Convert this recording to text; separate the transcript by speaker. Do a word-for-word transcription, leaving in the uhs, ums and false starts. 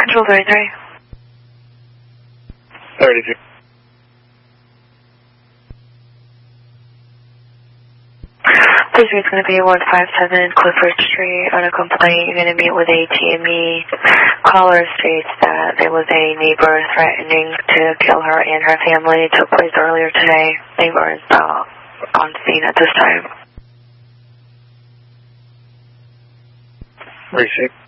Speaker 1: Control thirty-three.
Speaker 2: thirty-three.
Speaker 1: Please, it's going to be one five seven Clifford Street on a complaint. You're going to meet with A T M E. Caller states that there was a neighbor threatening to kill her and her family. It took place earlier today. Neighbor is not on scene at this time.
Speaker 2: Receive.